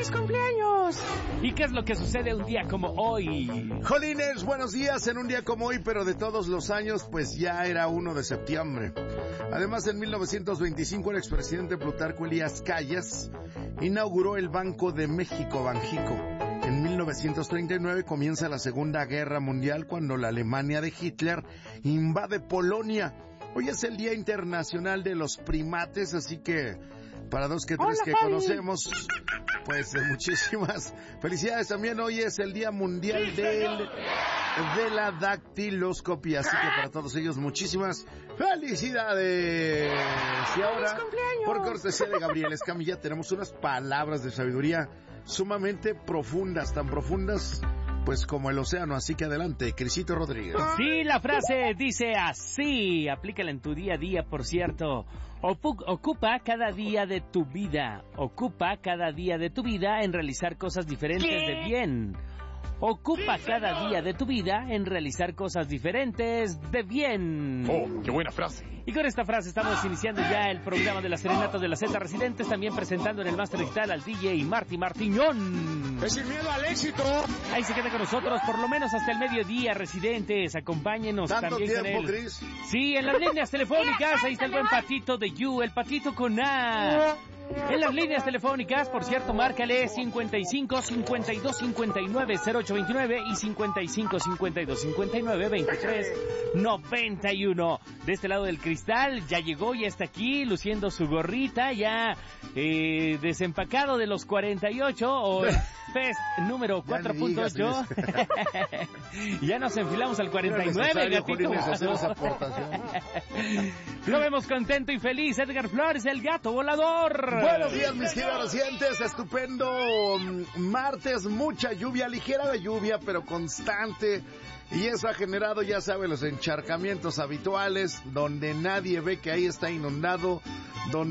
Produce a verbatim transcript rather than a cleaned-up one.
¡Feliz cumpleaños! ¿Y qué es lo que sucede un día como hoy? Jolines, buenos días en un día como hoy, pero de todos los años, pues ya era uno de septiembre. Además, en mil novecientos veinticinco, el expresidente Plutarco Elías Calles inauguró el Banco de México, Banjico. En mil novecientos treinta y nueve comienza la Segunda Guerra Mundial cuando la Alemania de Hitler invade Polonia. Hoy es el Día Internacional de los Primates, así que para dos que tres Hola, que Javi. conocemos, pues eh, muchísimas felicidades. También hoy es el Día Mundial del, de la Dactiloscopia, así que para todos ellos muchísimas felicidades. Y ahora, por cortesía de Gabriel Escamilla, tenemos unas palabras de sabiduría sumamente profundas, tan profundas pues como el océano, así que adelante, Crisito Rodríguez. Sí, la frase dice así, aplícala en tu día a día, por cierto. Opu- ocupa cada día de tu vida, ocupa cada día de tu vida en realizar cosas diferentes ¿Qué? de bien. Ocupa cada día de tu vida en realizar cosas diferentes de bien. Oh, qué buena frase. Y con esta frase estamos iniciando ya el programa de las serenatas de la Z Residentes, también presentando en el Máster Digital al D J Marty Martiñón. Es sin miedo al éxito. Ahí se queda con nosotros por lo menos hasta el mediodía, Residentes. Acompáñenos ¿Tanto también tiempo, con él. Cris? Sí, en las líneas telefónicas, ahí está el buen patito de You, el patito con A. En las líneas telefónicas, por cierto, márcale cincuenta y cinco, cincuenta y dos, cincuenta y nueve, cero ocho veintinueve y cincuenta y cinco, cincuenta y dos, cincuenta y nueve, veintitrés, noventa y uno. De este lado del cristal, ya llegó, ya está aquí, luciendo su gorrita, ya eh, desempacado de los cuarenta y ocho, o el Fest número cuatro punto ocho. Ya nos enfilamos al cuarenta y nueve, gatito. Hacer esa aportación. Lo vemos contento y feliz, Edgar Flores, el gato volador. Buenos días, mis queridos residentes. Estupendo mm, martes, mucha lluvia, ligera de lluvia, pero constante. Y eso ha generado, ya saben, los encharcamientos habituales, donde nadie ve que ahí está inundado